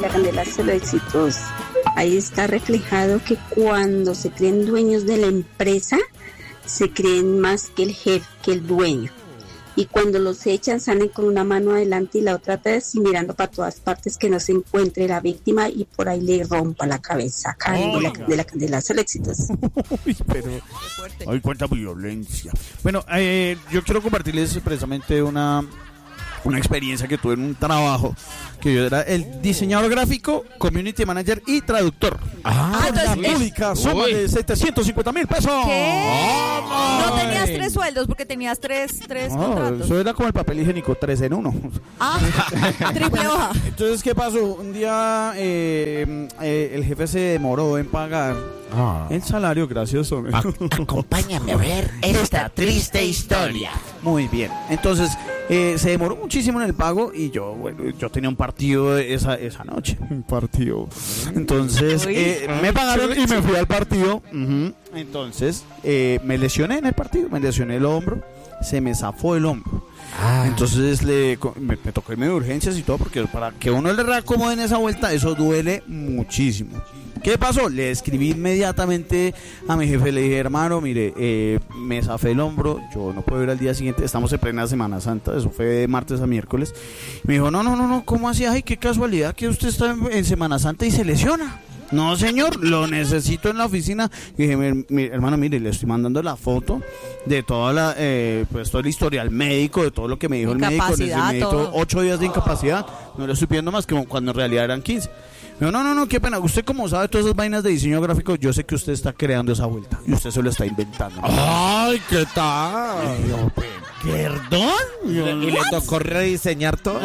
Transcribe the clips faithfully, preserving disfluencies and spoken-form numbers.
familia Candela, solo éxitos. Ahí está reflejado que cuando se creen dueños de la empresa, se creen más que el jefe, que el dueño. Y cuando los echan, salen con una mano adelante y la otra atrás y mirando para todas partes que no se encuentre la víctima y por ahí le rompa la cabeza. Karen, de la, de la Candela, solo éxitos. Uy, pero hay cuánta violencia. Bueno, eh, yo quiero compartirles precisamente una... una experiencia que tuve en un trabajo, que yo era el diseñador gráfico, community manager y traductor. Ah, la entonces, pública suma uy. de setecientos cincuenta mil pesos. ¿Qué? ¡Oh, No tenías tres sueldos porque tenías tres, tres no, contratos. eso era como el papel higiénico, tres en uno. Ah, triple hoja. Entonces, ¿qué pasó? Un día eh, eh, el jefe se demoró en pagar ah. el salario, gracias. A- acompáñame a ver esta triste historia. Muy bien. Entonces, eh, se demoró muchísimo en el pago y yo, bueno, yo tenía un partido esa, esa noche. Un partido. Entonces, eh, me pagaron y me fui al partido. Uh-huh. Entonces, eh, me lesioné en el partido, me lesioné el hombro, se me zafó el hombro. Ah. Entonces le, me, me tocó irme de urgencias y todo porque para que uno le reacomode en esa vuelta, eso duele muchísimo. ¿Qué pasó? Le escribí inmediatamente a mi jefe, le dije, hermano, mire, eh, me zafé el hombro, yo no puedo ir al día siguiente, estamos en plena Semana Santa, eso fue de martes a miércoles. Me dijo, no, no, no, no, ¿cómo así? Ay, qué casualidad que usted está en, en Semana Santa y se lesiona. No, señor, lo necesito en la oficina. Y dije, mi, mi, hermano, mire, le estoy mandando la foto de toda la, eh, pues todo el historial médico, de todo lo que me dijo el médico. Necesito ocho días de incapacidad. No le estoy pidiendo más que cuando en realidad eran quince. No, no, no, no, qué pena. Usted como sabe todas esas vainas de diseño gráfico, yo sé que usted está creando esa vuelta y usted se lo está inventando. Ay, ¿qué tal? ¿Perdón? ¿Y le tocó rediseñar todo?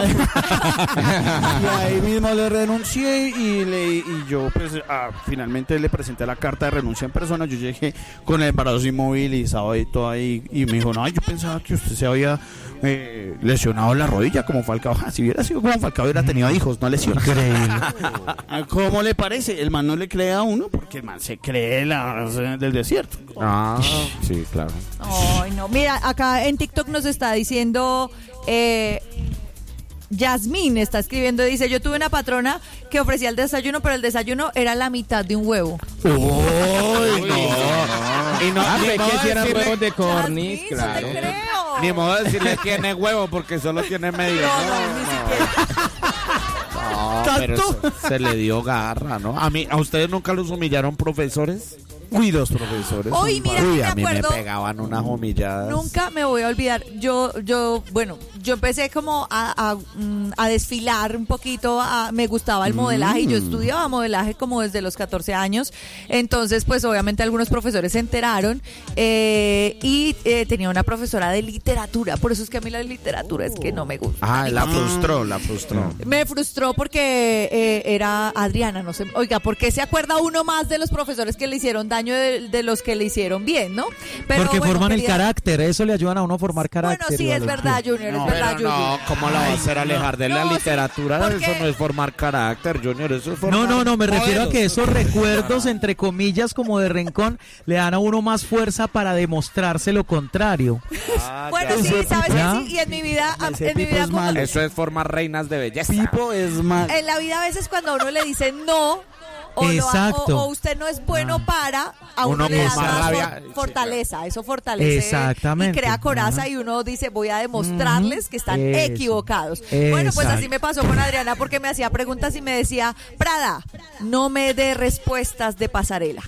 Y ahí mismo le renuncié y, le, y yo pues ah, finalmente le presenté la carta de renuncia en persona. Yo llegué con el brazo inmovilizado y todo ahí y me dijo, no, yo pensaba que usted se había eh, lesionado la rodilla como Falcao. Ah, si hubiera sido como Falcao hubiera tenido hijos, no lesiones. ¿Cómo le parece? El man no le cree a uno porque el man se cree la, del desierto. Ah, sí, claro. Ay, no. Mira, acá en TikTok nos está diciendo... Eh, Yasmín está escribiendo, dice, yo tuve una patrona que ofrecía el desayuno, pero el desayuno era la mitad de un huevo. ¡Uy, no! Y no, ah, ni que modo hicieran decirle, huevos de codorniz, Yasmín, claro. no te creo. Ni modo de decirle tiene huevo porque solo tiene medio. No, No, no, ni siquiera. no, pero eso, se le dio garra, ¿no? A mí, ¿a ustedes nunca los humillaron profesores? Uy, los profesores. Uy, mira, Uy, me a mí acuerdo, me pegaban unas humilladas. nunca me voy a olvidar. Yo, yo, bueno, yo empecé como a, a, a desfilar un poquito. A, me gustaba el modelaje y yo estudiaba modelaje como desde los catorce años. Entonces, pues obviamente algunos profesores se enteraron eh, y eh, tenía una profesora de literatura. Por eso es que a mí la literatura es que no me gusta. Ah, la frustró, la frustró. Me frustró porque eh, era Adriana, no sé. Oiga, ¿por qué se acuerda uno más de los profesores que le hicieron daño de, de los que le hicieron bien, no? Pero porque bueno, forman quería... el carácter, eso le ayudan a uno a formar carácter. Bueno, sí, es verdad, Junior, no, es verdad, pero Junior. no, ¿cómo la va a hacer alejar de no, la sí, literatura? porque... Eso no es formar carácter, Junior, eso es formar... No, no, no, me modelos. refiero a que esos recuerdos, entre comillas, como de rencón, le dan a uno más fuerza para demostrarse lo contrario. Ah, bueno, ya. sí, ¿sabes ¿Ya? qué? Sí, y en mi vida, Ese en mi Pipo vida es como- malo. Eso es formar reinas de belleza. Pipo es mal. en la vida a veces cuando a uno le dicen no, o, lo, Exacto. o, o usted no es bueno Ah. para, a uno, Uno le da con más más rabia. for- fortaleza, eso fortalece Exactamente. y crea coraza Ajá. y uno dice, voy a demostrarles que están Eso. equivocados. Bueno, pues Exacto. así me pasó con Adriana porque me hacía preguntas y me decía, Prada, no me dé respuestas de pasarela.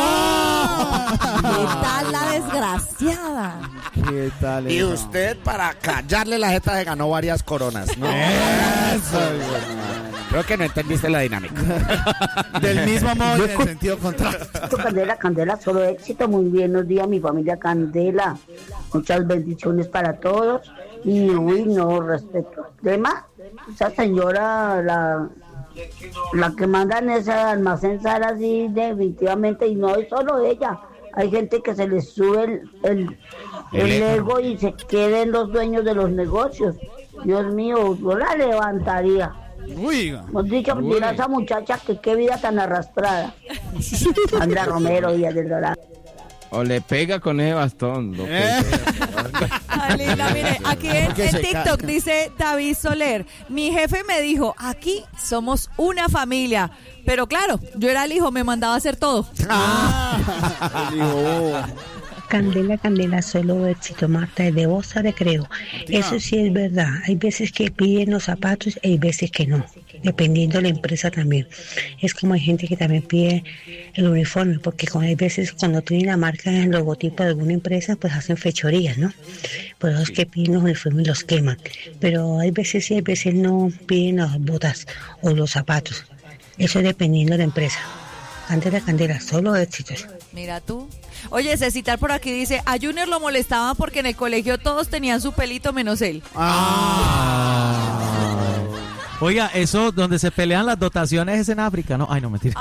¿Qué tal la desgraciada? ¿Qué tal? Y eso? usted, para callarle la jeta, se ganó varias coronas, ¿no? Eso, Creo que no entendiste la dinámica. del mismo modo y en el sentido contrario. Candela, Candela, solo éxito. Muy buenos días, mi familia Candela. Muchas bendiciones para todos. Y uy, no, respecto al tema, esa señora, la, la que manda en ese almacén Sara, sí, definitivamente, y no es solo ella. Hay gente que se les sube el, el, el ego y se queden los dueños de los negocios. Dios mío, yo la levantaría. Uy, Hemos dicho, mira a esa muchacha que qué vida tan arrastrada. Sandra Romero, Díaz del Dorado. O le pega con ese bastón. Lo que Eh. sea. Ay, linda, mire, aquí en, Que en se TikTok ca- dice David Soler, mi jefe me dijo, aquí somos una familia. Pero claro, yo era el hijo, me mandaba a hacer todo. Ah. Digo, Candela, Candela, solo éxito, Marta, de Bosa de Creo. Eso sí es verdad. Hay veces que piden los zapatos y hay veces que no, dependiendo de la empresa también. Es como hay gente que también pide el uniforme, porque como hay veces cuando tienen la marca en el logotipo de alguna empresa, pues hacen fechorías, ¿no? Por eso es que piden los uniformes y los queman. Pero hay veces sí, hay veces no piden las botas o los zapatos. Eso es dependiendo de la empresa. Candela, Candela, solo éxitos. Mira tú. Oye, Cecitar por aquí dice, a Junior lo molestaban porque en el colegio todos tenían su pelito menos él. Ah. Oiga, eso donde se pelean las dotaciones es en África, ¿no? Ay, no, mentira.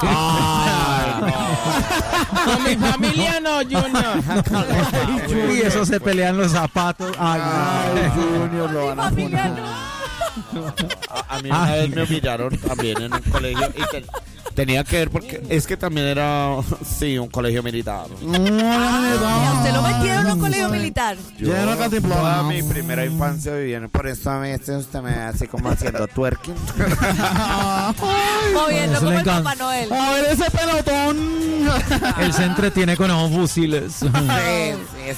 Con mi familia no, Junior. Y eso se pelean los zapatos. Ay, Ay, Junior lo van a Familia, poner. no. A, a mí una vez me humillaron también en un colegio y te- tenía que ver porque es que también era, sí, un colegio militar. Ah, ¿usted lo metieron en un colegio militar? Yo Ya era cantimplora. toda mi primera infancia vivía en- por eso a veces usted me ve así como haciendo twerking. Moviendo Eso como le el encanta. Papá Noel. A ver ese pelotón. Él se entretiene con esos fusiles. Sí, sí,